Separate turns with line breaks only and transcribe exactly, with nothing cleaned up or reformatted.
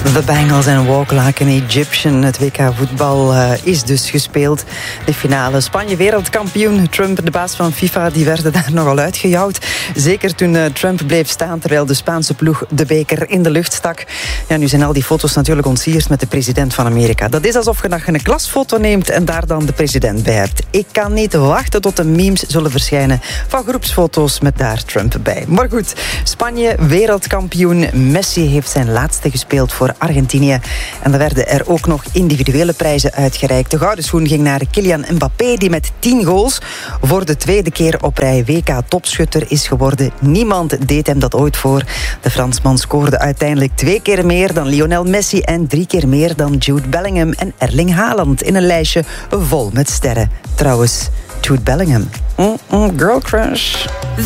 The Bengals en Walk Like an Egyptian. Het W K voetbal uh, is dus gespeeld. De finale. Spanje wereldkampioen. Trump, de baas van FIFA, die werden daar nogal uitgejouwd. Zeker toen uh, Trump bleef staan terwijl de Spaanse ploeg de beker in de lucht stak. Ja, nu zijn al die foto's natuurlijk ontsierd met de president van Amerika. Dat is alsof je een klasfoto neemt en daar dan de president bij hebt. Ik kan niet wachten tot de memes zullen verschijnen van groepsfoto's met daar Trump bij. Maar goed, Spanje wereldkampioen. Messi heeft zijn laatste gespeeld voor Argentinië. En er werden er ook nog individuele prijzen uitgereikt. De gouden schoen ging naar Kylian Mbappé, die met tien goals voor de tweede keer op rij W K-topschutter is geworden. Niemand deed hem dat ooit voor. De Fransman scoorde uiteindelijk twee keer meer dan Lionel Messi en drie keer meer dan Jude Bellingham en Erling Haaland in een lijstje vol met sterren. Trouwens, Jude Bellingham. Mm-mm, girl crush.